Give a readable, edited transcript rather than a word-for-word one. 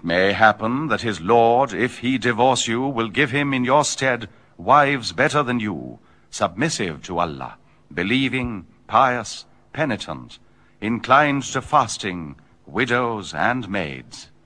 It may happen that his lord, if he divorce you, will give him in your stead wives better than you, submissive to Allah, believing, pious, penitent, inclined to fasting, widows and maids.